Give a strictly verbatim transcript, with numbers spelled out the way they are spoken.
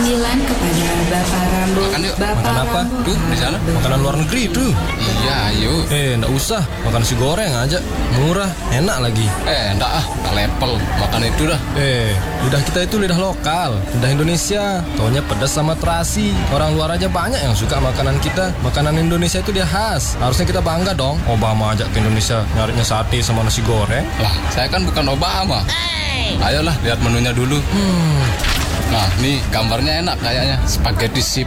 sembilan kepada Bapak Rambo. Makan yuk. Bapak Makan apa? Rambo. Tuh, di sana. Makanan luar negeri tuh. Iya, yuk. Eh, nggak usah. Makan nasi goreng aja. Murah, enak lagi. Eh, enggak ah, enggak level. Makan itu dah. Eh, lidah kita itu lidah lokal, lidah Indonesia. Taunya pedas sama terasi. Orang luar aja banyak yang suka makanan kita. Makanan Indonesia itu dia khas. Harusnya kita bangga dong. Obama ajak ke Indonesia nyarinya sate sama nasi goreng. Lah, saya kan bukan Obama. Ayolah, lihat menunya dulu. Hmm. Nah, nih gambarnya enak kayaknya. Spaghetti sip.